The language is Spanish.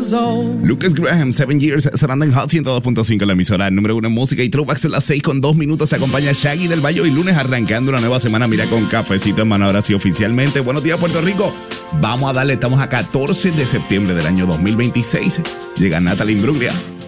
years old. Lucas Graham, 7 Years, sonando en Hot 102.5, la emisora número 1 en música y throwbacks. En las 6:02 te acompaña Shaggy del Valle y lunes arrancando una nueva semana. Mira, con cafecito en mano, ahora sí oficialmente. Buenos días, Puerto Rico. Vamos a darle, estamos a 14 de septiembre del año 2026. Llega Natalie Imbruglia.